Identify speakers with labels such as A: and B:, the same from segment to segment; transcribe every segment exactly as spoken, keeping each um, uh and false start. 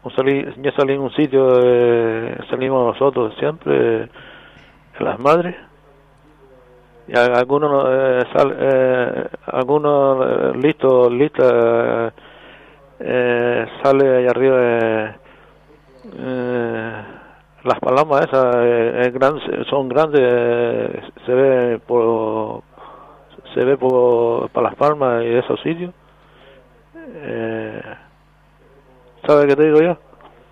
A: salí, yo salí en un sitio, eh, salimos nosotros siempre, en Las Madres, y a- algunos, eh, sal, eh, algunos eh, listos, listas, eh, eh, sale allá arriba, eh, eh, las palomas esas, eh, es gran- son grandes, eh, se ve por, se ve por, para Las Palmas y esos sitios. Eh, ¿Sabes qué te digo yo?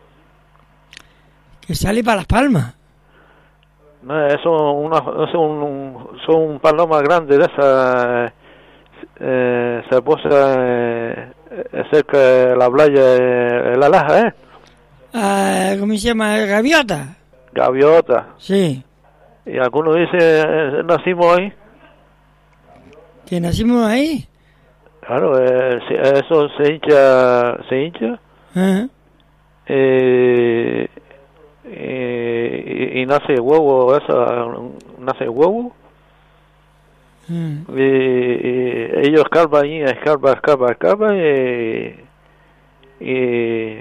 B: Que sale para Las Palmas.
A: No, es una, es un, son palomas grandes de esas, eh, se posa eh, cerca de la playa, eh, la Laja, ¿eh?
B: Ah, ¿cómo se llama? Gaviota.
A: Gaviota.
B: Sí.
A: Y algunos dicen, eh, nacimos ahí.
B: ¿Que nacimos ahí?
A: Claro, eh, si- eso se hincha, se hincha,
B: Ajá.
A: eh, y, y nace huevo, esa, nace huevo.
B: Mm.
A: Y, y ellos escarban ahí, escarban, escarban, escarban y, y,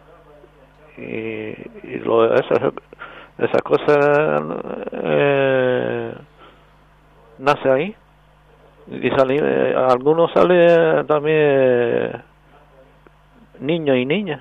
A: y, y lo, esas, esas cosas eh, nace ahí y sale, eh, algunos sale también eh, niños y niñas.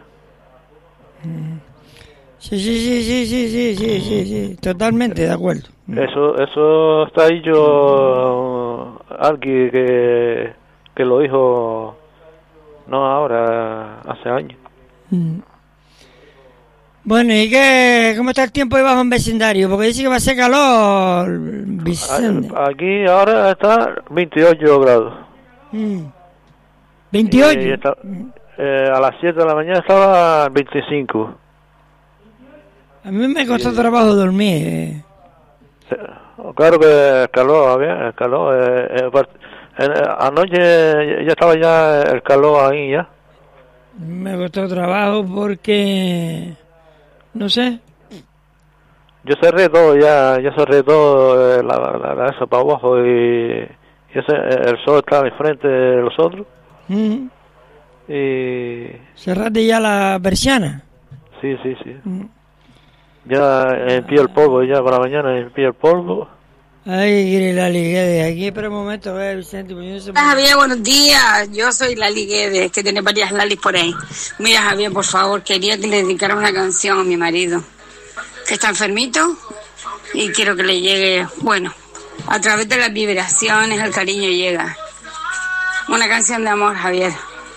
B: Sí, sí, sí, sí, sí, sí, sí, sí, sí, totalmente de acuerdo.
A: Eso, eso está dicho alguien que, que lo dijo, no ahora, hace años.
B: Mm. Bueno, ¿y qué, cómo está el tiempo ahí bajo en vecindario? Porque dice que va a hacer calor, Vicente.
A: Aquí ahora está veintiocho grados.
B: Mm. veintiocho.
A: Y está- eh, a las siete de la mañana estaba veinticinco.
B: A mí me costó trabajo dormir. eh.
A: Claro que el calor, había el calor. Eh, eh, part- eh, anoche ya estaba ya el calor ahí ya.
B: Me costó trabajo porque, no sé,
A: Yo cerré todo ya, ya cerré todo, eh, la, la, la- eso para abajo y, y ese, el sol estaba enfrente de los otros.
B: mm,
A: Y
B: cerrate ya la persiana.
A: sí, sí, sí.
B: Mm.
A: Ya empía el polvo, ya para mañana empía el polvo.
B: Ay, quiere la liga de aquí, pero un momento, a ver, Vicente. pues yo no sé-
C: Hola, Javier, buenos días. Yo soy Lali Guedes, que tiene varias Lalis por ahí. Mira, Javier, por favor, quería que le dedicara una canción a mi marido, que está enfermito, y quiero que le llegue, bueno, a través de las vibraciones el cariño llega. Una canción de amor, Javier.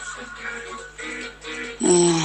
C: Eh,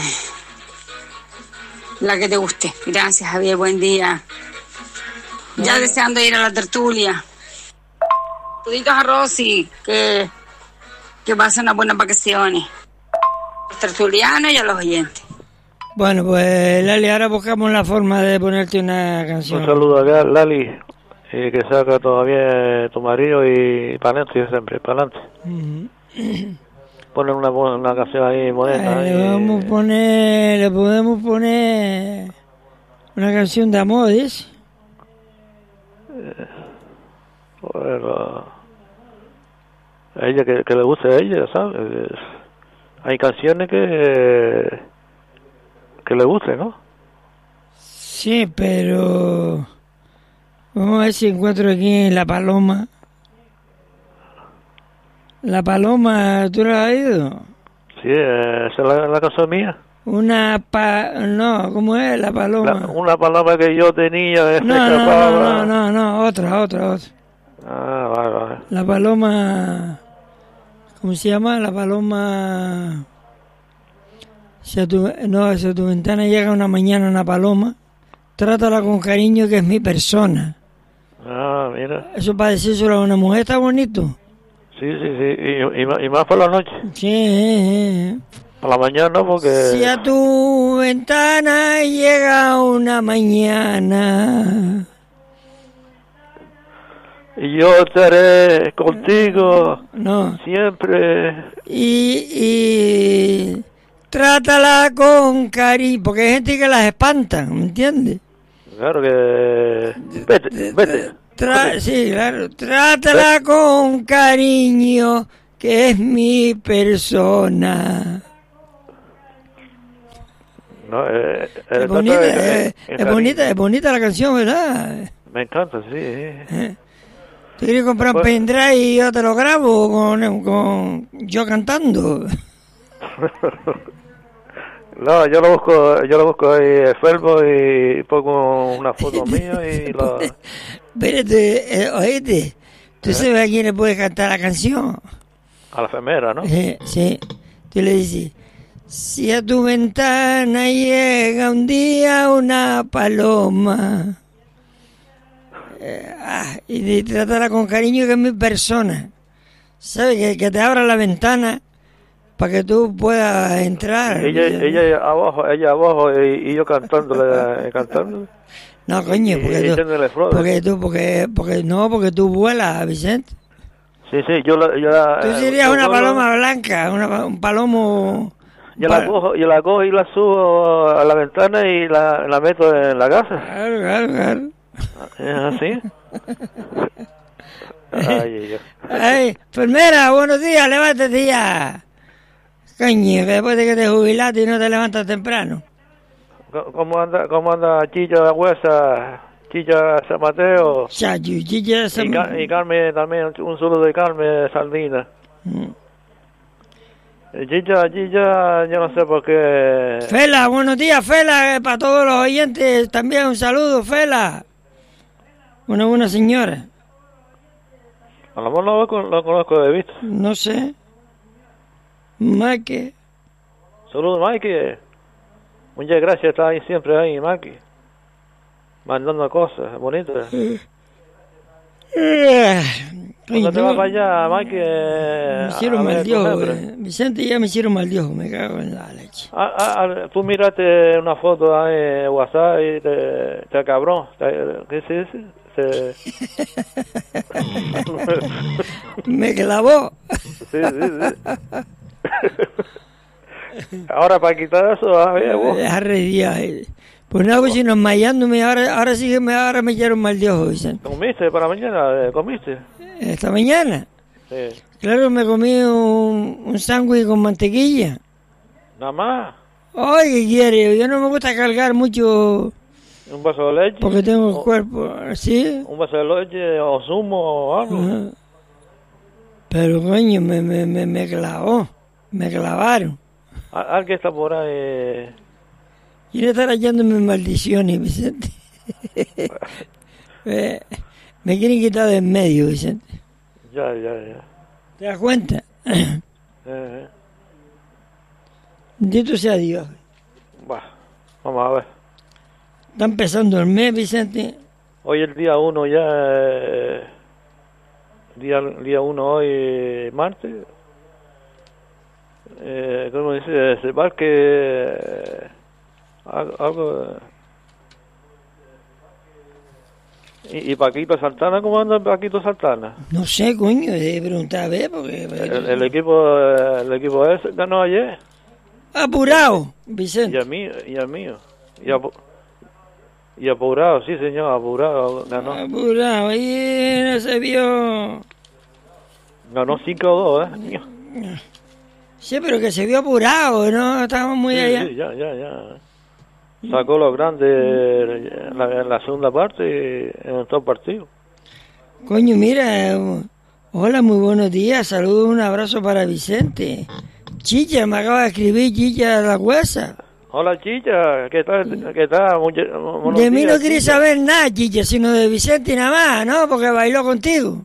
C: la que te guste. Gracias, Javier, buen día. Ya deseando ir a la tertulia. Saluditos a Rosy, que, que pasen unas buenas vacaciones. A los tertulianos y a los oyentes.
B: Bueno, pues Lali, ahora buscamos la forma de ponerte una canción.
A: Un saludo a Lali, y que saca todavía tu marido y para adelante siempre, para adelante.
B: Mm.
A: Ponen una, una canción ahí moderna.
B: Eh,
A: ahí,
B: le vamos a poner, le podemos poner una canción de amor, ¿es?
A: Bueno, a ella que, que le guste a ella, ¿sabes? Hay canciones que que le gusten, ¿no?
B: Sí, pero vamos a ver si encuentro aquí La Paloma. La Paloma, ¿tú la has oído?
A: Sí, esa es la, la canción mía.
B: Una pa... No, ¿cómo es La Paloma?
A: La, una palabra que yo tenía, se
B: no, no,
A: escapaba.
B: no, no, no, no, otra, otra, otra.
A: Ah, vale, vale.
B: La Paloma... ¿Cómo se llama? La Paloma... Si a tu... No, si a tu ventana llega una mañana una paloma, trátala con cariño que es mi persona.
A: Ah, mira.
B: Eso para decírselo a una mujer está bonito.
A: Sí, sí, sí. Y, y, más- y más por la noche.
B: Sí, eh, eh.
A: Por la mañana no, porque...
B: Si a tu ventana llega una mañana.
A: Y yo estaré contigo
B: No.
A: siempre.
B: Y, y trátala con cariño, porque hay gente que las espanta, ¿me entiendes?
A: Claro que... Vete, vete.
B: Tra- sí, claro. Trátala con cariño, que es mi persona.
A: No, eh,
B: Es bonita, es, es bonita, es bonita la canción, ¿verdad?
A: Me encanta, sí. ¿Eh?
B: ¿Tú quieres comprar un pendrive y yo te lo grabo con, con yo cantando?
A: No, yo lo busco, yo lo busco ahí enfermo y pongo una foto mía y lo...
B: Espérate, eh, oíste, ¿tú ¿Eh? sabes a quién le puedes cantar la canción?
A: A la enfermera, ¿no?
B: Eh, sí, tú le dices, si a tu ventana llega un día una paloma... Eh, ah, y de tratarla con cariño, que es mi persona, ¿sabes? Que, que te abra la ventana para que tú puedas entrar.
A: Ella, ella abajo, ella abajo y, y yo cantándole, cantándole.
B: No, coño, porque,
A: y,
B: tú,
A: y
B: porque tú, porque, porque no, porque tú vuelas, Vicente.
A: Sí, sí, yo la, yo la,
B: tú serías una paloma lo... blanca, una, un palomo.
A: Yo la cojo, yo la cojo y la subo a la ventana y la, la meto en la casa.
B: Claro, claro, claro.
A: ¿Es así?
B: Ay, ay, enfermera, buenos días, levántate ya. Coño, después de que te jubilaste y no te levantas temprano.
A: ¿Cómo anda, cómo anda Chicha la Huesa, Chicha San Mateo?
B: Chacho, Chicha San
A: Mateo. Y, y Carmen también, un saludo de Carmen Saldina. Mm. Chicha, Chicha, yo no sé por qué...
B: Fela, buenos días, Fela, para todos los oyentes también un saludo, Fela. Una buena señora.
A: A lo mejor lo, lo conozco de vista.
B: No sé. Mike.
A: Saludos, Mike. Muchas gracias, está ahí siempre ahí, Mike. Mandando cosas bonitas. ¿Cuándo te vas para allá, Mike?
B: Me hicieron mal Dios, Vicente, ya me hicieron mal Dios, me cago en la leche.
A: Ah, ah, tú miraste una foto ahí en WhatsApp y te, te cabrón. ¿Qué se dice? Te...
B: me clavó.
A: Sí, sí, sí. Ahora para quitar eso, a ver, vos.
B: Pues no, pues si nos mayándome, ahora, ahora sí que me, ahora me echaron mal de ojo, Vicente.
A: ¿Comiste para mañana? ¿Comiste?
B: ¿Esta mañana?
A: Sí.
B: Claro, me comí un, un sándwich con mantequilla.
A: ¿Nada más?
B: Ay, ¿qué quiere? Yo no me gusta cargar mucho...
A: ¿Un vaso de leche?
B: Porque tengo el cuerpo, ¿sí?
A: ¿Un vaso de leche o zumo o algo?
B: Ajá. Pero, coño, me, me, me, me clavó, me clavaron.
A: Alguien está por ahí...
B: Quiere estar hallándome maldiciones, Vicente. me, me quieren quitar de en medio, Vicente.
A: Ya, ya, ya.
B: ¿Te das cuenta?
A: Eh, eh.
B: Bendito sea Dios.
A: Bah, vamos a ver.
B: Está empezando el mes, Vicente.
A: Hoy es el día uno ya. Eh, día día uno hoy, martes. Eh, ¿Cómo dice? Se va que... Eh, algo... algo ¿Y, ¿Y Paquito Santana? ¿Cómo anda Paquito Santana?
B: No sé, coño, de preguntar a ver, porque...
A: El, el equipo el equipo ese ganó ayer.
B: Apurado, Vicente.
A: Y a mí, y a mí. Y, apu, y apurado, sí señor, apurado ganó.
B: Apurado, y no se vio...
A: Ganó cinco a dos, ¿eh?
B: Sí, pero que se vio apurado, ¿no? Estábamos muy
A: sí,
B: allá.
A: Sí, ya, ya, ya. Sacó los grandes en la, en la segunda parte en todo el partido.
B: Coño, mira, hola, muy buenos días, saludos, un abrazo para Vicente. Chicha, me acaba de escribir Chicha la Huesa.
A: Hola, Chicha, ¿qué tal? ¿Qué tal? Mucho,
B: de mí días, no quieres saber nada, Chicha, sino de Vicente nada más, ¿no? Porque bailó contigo.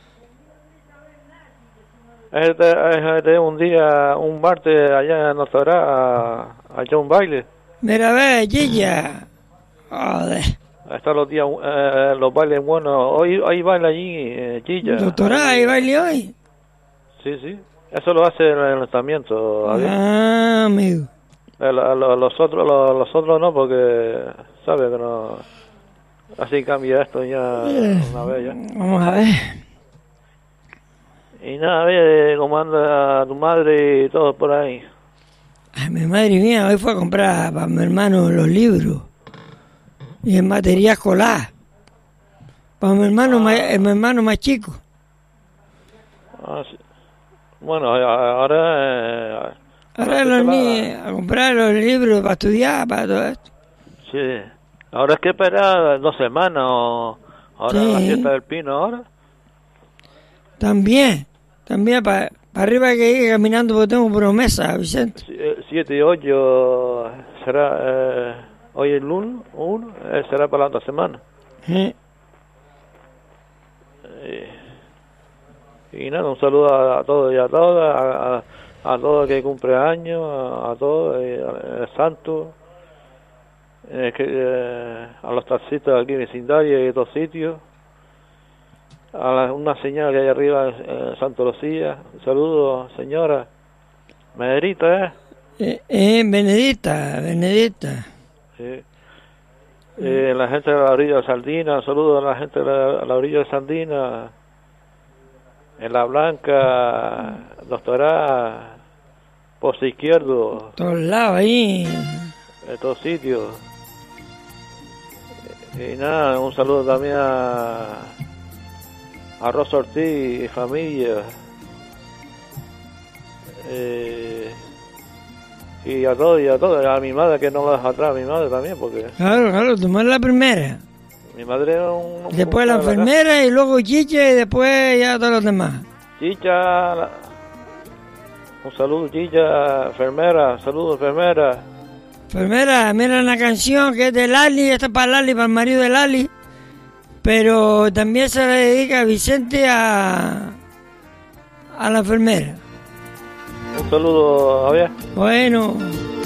A: Este, este un día, un martes allá en Nostra a, a echar un baile.
B: Mira, ve, Chicha. Joder.
A: Están los días, eh, los bailes buenos. Hoy, hoy baila allí, eh, Chicha.
B: Doctora, ¿hay baile hoy?
A: Sí, sí. Eso lo hace el ayuntamiento.
B: Ah, amigo.
A: Eh, los, los otros, los, los otros no, porque sabe que no. Así cambia esto ya eh, una vez ya.
B: Vamos a ver.
A: Y nada, a ver cómo anda tu madre y todo por ahí.
B: Ay, mi madre mía, hoy fue a comprar para mi hermano los libros y en materia escolar. Para mi hermano, ah. más, mi hermano más chico.
A: Ah, sí. Bueno, ahora... Eh,
B: Ahora los niños a comprar los libros para estudiar, para todo esto.
A: Sí. Ahora es que esperar dos semanas o ahora
B: Sí.
A: la fiesta del pino ahora.
B: También, también para arriba hay que ir caminando porque tengo promesa, Vicente.
A: Si- eh, Siete y ocho será eh, hoy el lunes, uno, eh, será para la otra semana.
B: Eh,
A: Eh, y nada, un saludo a, a todos y a todas, a, a, a todos que cumple años, a, a todos, eh, a- a santos, eh, que, eh, a los taxistas aquí vecindarios y de todos sitios, a la- una señora que hay arriba en Santo Lucía, un saludo, señora, Mederita, ¿eh?
B: eh, eh, Benedicta, Benedicta.
A: Sí. Eh, la gente de la orilla de Sardina, un saludo a la gente de la, a la orilla de Sardina, en La Blanca, Doctorá, Pozo Izquierdo,
B: Todos lados ahí.
A: de todos sitios. Y nada, un saludo también a, a Rosa Ortiz y familia. Eh, y a todos, y a todos, a mi madre que no la deja atrás, a mi madre también, porque
B: Claro, claro, tomar la primera.
A: mi madre es un...
B: Después la
A: un-
B: enfermera y luego Chicha y después ya todos los demás.
A: Chicha, la- un saludo Chicha, enfermera, saludo enfermera.
B: Enfermera, mira una canción que es de Lali, esta es para Lali, para el marido de Lali, pero también se le dedica a Vicente a, a la enfermera.
A: Un saludo, Javier.
B: Bueno.